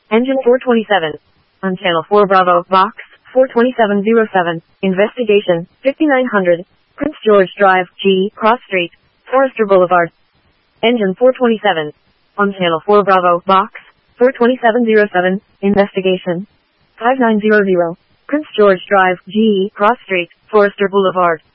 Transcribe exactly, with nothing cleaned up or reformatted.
Engine four twenty-seven. On Channel four Bravo, Box four twenty-seven oh seven. Investigation, fifty-nine hundred. Prince George Drive, G, Cross Street, Forester Boulevard. Engine four twenty-seven. On Channel four Bravo, Box four twenty-seven oh seven. Investigation, five nine hundred. Prince George Drive, G, Cross Street, Forester Boulevard.